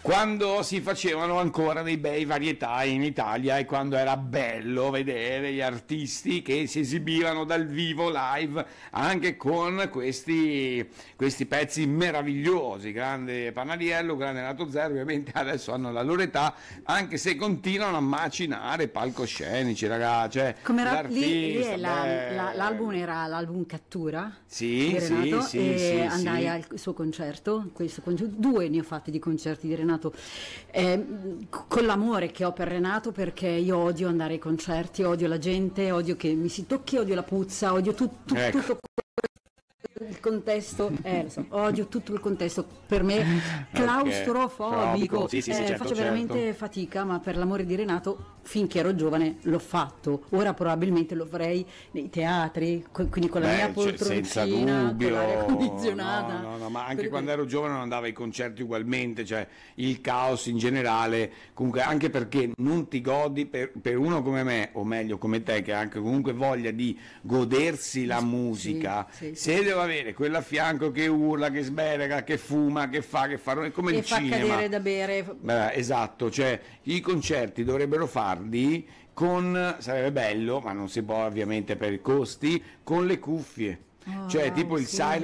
quando si facevano ancora dei bei varietà in Italia e quando era bello vedere gli artisti che si esibivano dal vivo live anche con questi pezzi meravigliosi. Grande Panariello, grande Nato Zero, ovviamente adesso hanno la loro età, anche se continuano a macinare palcoscenici, ragazzi. Cioè, Come era, lì è l'artista, l'album era l'album Cattura sì, di Renato, sì, e sì, andai sì. al suo concerto, due ne ho fatti di concerti di Renato, con l'amore che ho per Renato, perché io odio andare ai concerti, odio la gente, odio che mi si tocchi, odio la puzza, odio tutto il contesto, lo so, odio tutto il contesto, per me claustrofobico, Okay. Sì, certo, faccio veramente fatica, ma per l'amore di Renato finché ero giovane l'ho fatto, ora probabilmente lo farei nei teatri, quindi con la mia senza poltroncina, dubbio, con l'aria condizionata. no, ma anche quando ero giovane non andavo ai concerti ugualmente, cioè il caos in generale, comunque, anche perché non ti godi, per uno come me, o meglio come te, che ha anche comunque voglia di godersi la musica, sì. se devo avere quello a fianco che urla, che sberega, che fuma, che fa come E il fa cinema. cadere da bere. Esatto, cioè i concerti dovrebbero farli sarebbe bello, ma non si può ovviamente per i costi, con le cuffie. Cioè tipo il sì. silent